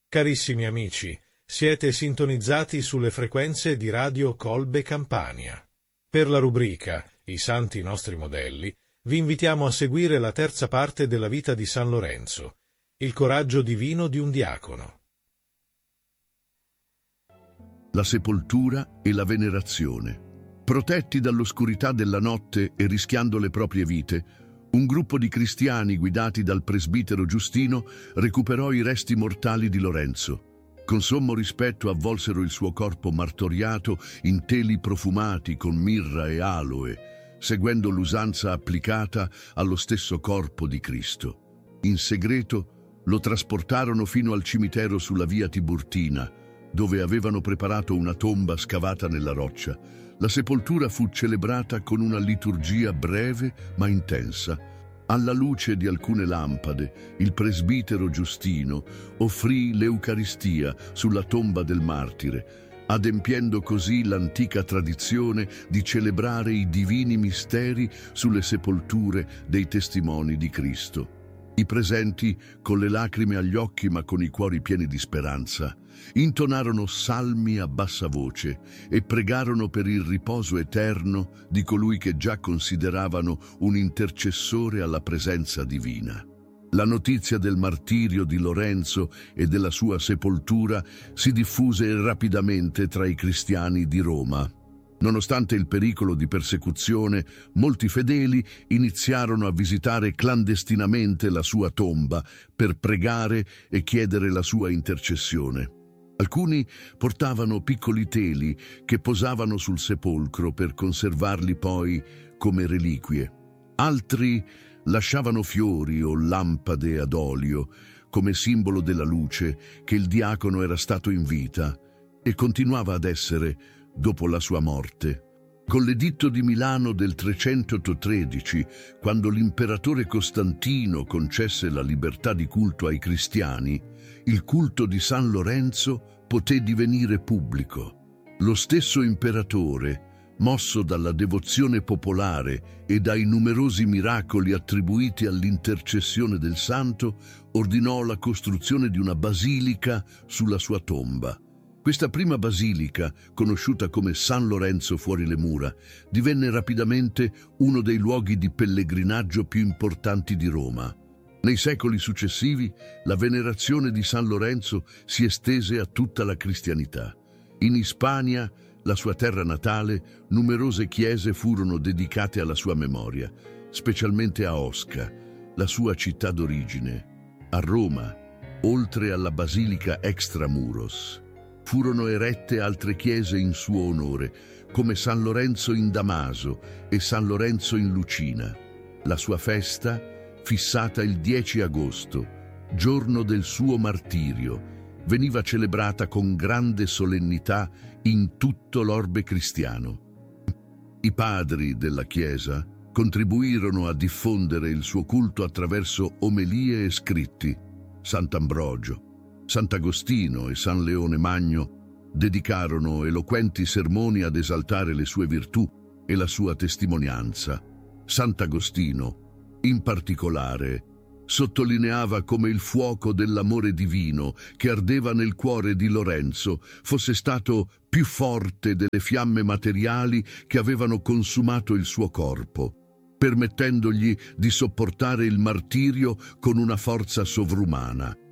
Carissimi amici, siete sintonizzati sulle frequenze di Radio Colbe Campania. Per la rubrica I Santi Nostri Modelli, vi invitiamo a seguire la terza parte della vita di San Lorenzo, il coraggio divino di un diacono. La sepoltura e la venerazione. Protetti dall'oscurità della notte e rischiando le proprie vite, un gruppo di cristiani guidati dal presbitero Giustino recuperò i resti mortali di Lorenzo. Con sommo rispetto avvolsero il suo corpo martoriato in teli profumati con mirra e aloe, seguendo l'usanza applicata allo stesso corpo di Cristo. In segreto lo trasportarono fino al cimitero sulla via Tiburtina, dove avevano preparato una tomba scavata nella roccia. La sepoltura fu celebrata con una liturgia breve ma intensa. Alla luce di alcune lampade, il presbitero Giustino offrì l'Eucaristia sulla tomba del martire, adempiendo così l'antica tradizione di celebrare i divini misteri sulle sepolture dei testimoni di Cristo. I presenti, con le lacrime agli occhi ma con i cuori pieni di speranza, intonarono salmi a bassa voce e pregarono per il riposo eterno di colui che già consideravano un intercessore alla presenza divina. La notizia del martirio di Lorenzo e della sua sepoltura si diffuse rapidamente tra i cristiani di Roma. Nonostante il pericolo di persecuzione, molti fedeli iniziarono a visitare clandestinamente la sua tomba per pregare e chiedere la sua intercessione. Alcuni portavano piccoli teli che posavano sul sepolcro per conservarli poi come reliquie. Altri lasciavano fiori o lampade ad olio come simbolo della luce che il diacono era stato in vita e continuava ad essere dopo la sua morte. Con l'editto di Milano del 313, quando l'imperatore Costantino concesse la libertà di culto ai cristiani, il culto di San Lorenzo poté divenire pubblico. Lo stesso imperatore, mosso dalla devozione popolare e dai numerosi miracoli attribuiti all'intercessione del santo, ordinò la costruzione di una basilica sulla sua tomba. Questa prima basilica, conosciuta come San Lorenzo fuori le mura, divenne rapidamente uno dei luoghi di pellegrinaggio più importanti di Roma. Nei secoli successivi, la venerazione di San Lorenzo si estese a tutta la cristianità. In Ispania, la sua terra natale, numerose chiese furono dedicate alla sua memoria, specialmente a Osca, la sua città d'origine. A Roma, oltre alla basilica extramuros, furono erette altre chiese in suo onore, come San Lorenzo in Damaso e San Lorenzo in Lucina. La sua festa, fissata il 10 agosto, giorno del suo martirio, veniva celebrata con grande solennità in tutto l'orbe cristiano. I padri della Chiesa contribuirono a diffondere il suo culto attraverso omelie e scritti. Sant'Ambrogio, Sant'Agostino e San Leone Magno dedicarono eloquenti sermoni ad esaltare le sue virtù e la sua testimonianza. Sant'Agostino, in particolare, sottolineava come il fuoco dell'amore divino che ardeva nel cuore di Lorenzo fosse stato più forte delle fiamme materiali che avevano consumato il suo corpo, permettendogli di sopportare il martirio con una forza sovrumana.